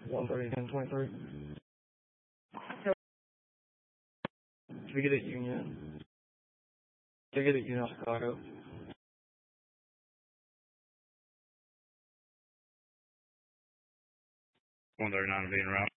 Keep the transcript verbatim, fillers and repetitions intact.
one thirty, ten twenty-three. We get it, Union. We get it, Union, Chicago. one thirty-nine being route.